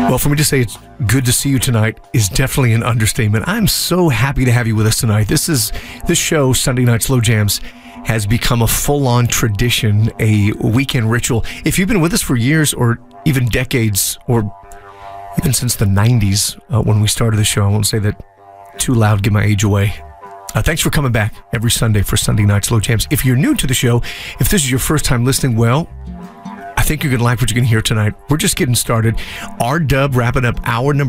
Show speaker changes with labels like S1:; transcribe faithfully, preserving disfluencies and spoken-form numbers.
S1: Well, for me to say it's good to see you tonight is definitely an understatement. I'm so happy to have you with us tonight. This is this show, Sunday Night Slow Jams, has become a full-on tradition, a weekend ritual. If you've been with us for years or even decades, or even since the nineties, uh, when we started the show, I won't say that too loud, give my age away. Uh, thanks for coming back every Sunday for Sunday Night Slow Jams. If you're new to the show, if this is your first time listening, well, I think you're going to like what you're going to hear tonight. We're just getting started. R-Dub wrapping up hour number